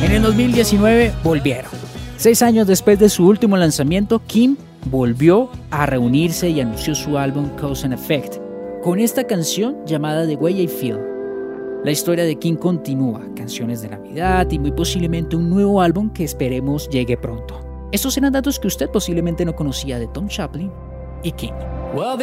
En el 2019 volvieron. 6 años después de su último lanzamiento, Kim volvió a reunirse y anunció su álbum Cause and Effect, con esta canción llamada The Way I Feel. La historia de Kim continúa, canciones de Navidad y muy posiblemente un nuevo álbum que esperemos llegue pronto. Estos eran datos que usted posiblemente no conocía de Tom Chaplin y Kim. Well,